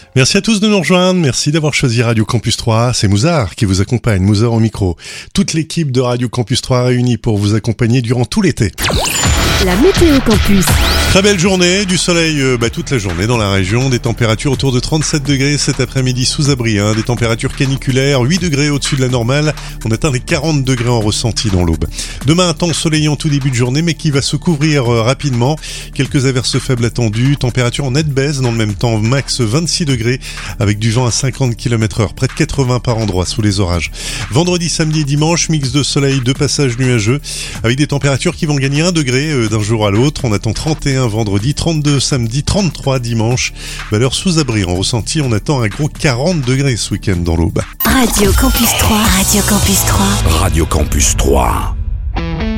Merci à tous de nous rejoindre, merci d'avoir choisi Radio Campus 3, c'est Mouzar qui vous accompagne, Mouzar au micro. Toute l'équipe de Radio Campus 3 réunie pour vous accompagner durant tout l'été. La météo campus. Très belle journée, du soleil toute la journée dans la région, des températures autour de 37 degrés cet après-midi sous abri, des températures caniculaires, 8 degrés au-dessus de la normale, on atteint les 40 degrés en ressenti dans l'aube. Demain un temps soleillant tout début de journée mais qui va se couvrir rapidement, quelques averses faibles attendues, température en nette baisse dans le même temps, max 26 degrés avec du vent à 50 km/h, près de 80 par endroit sous les orages. Vendredi, samedi et dimanche, mix de soleil, de passages nuageux, avec des températures qui vont gagner 1 degré d'un jour à l'autre, on attend 31 vendredi, 32 samedi, 33 dimanche. Valeur sous abri en ressenti, on attend un gros 40 degrés ce week-end dans l'aube. Radio Campus 3. Radio Campus 3. Radio Campus 3.